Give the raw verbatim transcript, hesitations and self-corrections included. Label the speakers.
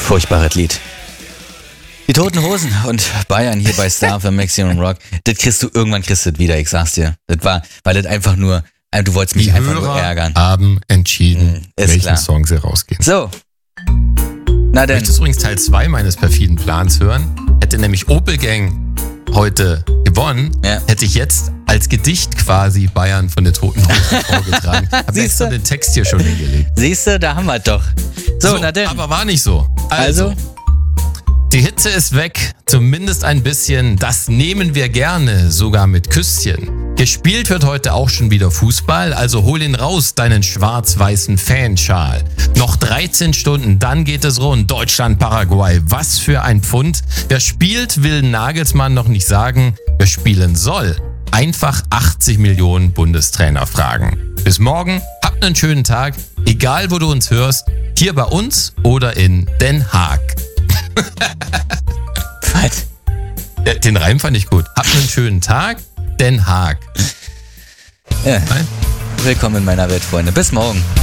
Speaker 1: Furchtbares Lied. Die Toten Hosen und Bayern hier bei Star für Maximum Rock. Das kriegst du, irgendwann kriegst du das wieder, ich sag's dir. Das war, weil das einfach nur, du wolltest mich
Speaker 2: die
Speaker 1: einfach
Speaker 2: Hörer
Speaker 1: nur ärgern.
Speaker 2: haben entschieden,
Speaker 1: Mhm, ist
Speaker 2: welchen
Speaker 1: klar.
Speaker 2: Song sie rausgehen.
Speaker 1: So. Na denn.
Speaker 2: Möchtest du übrigens Teil zwei meines perfiden Plans hören? Hätte nämlich Opel Gang heute gewonnen,
Speaker 1: Ja.
Speaker 2: hätte ich jetzt als Gedicht quasi Bayern von der Toten Hosen vorgetragen. Hab
Speaker 1: Siehst
Speaker 2: extra
Speaker 1: du?
Speaker 2: den Text hier schon hingelegt.
Speaker 1: Siehst du, da haben wir es doch. So, na denn.
Speaker 2: Aber war nicht so. Also,
Speaker 1: Also?
Speaker 2: die Hitze ist weg, zumindest ein bisschen. Das nehmen wir gerne, sogar mit Küsschen. Gespielt wird heute auch schon wieder Fußball, also hol ihn raus, deinen schwarz-weißen Fanschal. Noch dreizehn Stunden, dann geht es rund. Deutschland, Paraguay, was für ein Pfund. Wer spielt, will Nagelsmann noch nicht sagen. Wer spielen soll, einfach achtzig Millionen Bundestrainer fragen. Bis morgen, habt einen schönen Tag, egal wo du uns hörst, hier bei uns oder in Den Haag.
Speaker 1: Was?
Speaker 2: Ja, den Reim fand ich gut. Habt einen schönen Tag, Den Haag.
Speaker 1: Ja.
Speaker 2: Nein?
Speaker 1: Willkommen in meiner Welt, Freunde. Bis morgen.